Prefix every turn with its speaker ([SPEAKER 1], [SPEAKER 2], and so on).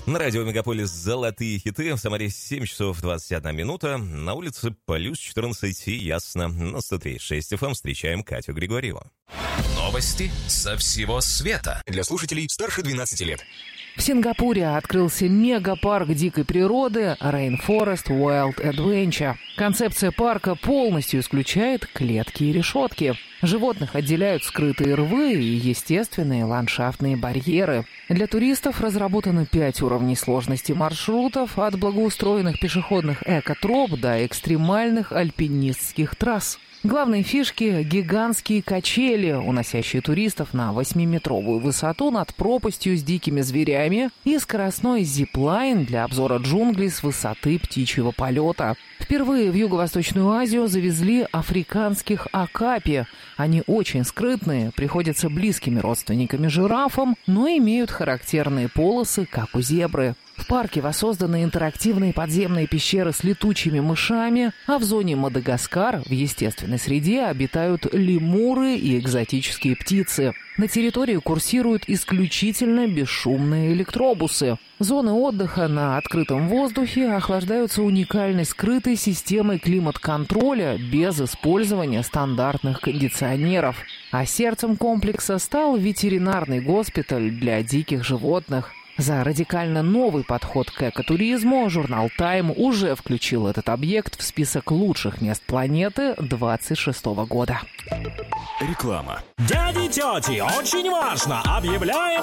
[SPEAKER 1] На радио «Мегаполис» золотые хиты. В Самаре 7 часов 21 минута. На улице плюс 14 и ясно. На 103.6 FM встречаем Катю Григорьеву.
[SPEAKER 2] Новости со всего света. Для слушателей старше 12 лет.
[SPEAKER 3] В Сингапуре открылся мегапарк дикой природы Rainforest Wild Adventure. Концепция парка полностью исключает клетки и решетки. Животных отделяют скрытые рвы и естественные ландшафтные барьеры. Для туристов разработано 5 уровней сложности маршрутов, от благоустроенных пешеходных экотроп до экстремальных альпинистских трасс. Главные фишки – гигантские качели, уносящие туристов на 8-метровую высоту над пропастью с дикими зверями, и скоростной зиплайн для обзора джунглей с высоты птичьего полета. Впервые в Юго-Восточную Азию завезли африканских акапи. Они очень скрытные, приходятся близкими родственниками жирафам, но имеют характерные полосы, как у зебры. В парке воссозданы интерактивные подземные пещеры с летучими мышами, а в зоне Мадагаскар в естественной среде обитают лемуры и экзотические птицы. На территории курсируют исключительно бесшумные электробусы. Зоны отдыха на открытом воздухе охлаждаются уникальной скрытой системой климат-контроля без использования стандартных кондиционеров. А сердцем комплекса стал ветеринарный госпиталь для диких животных. За радикально новый подход к экотуризму журнал Time уже включил этот объект в список лучших мест планеты 2026 года.
[SPEAKER 2] Реклама.
[SPEAKER 4] Дяди, тети, очень важно! Объявляем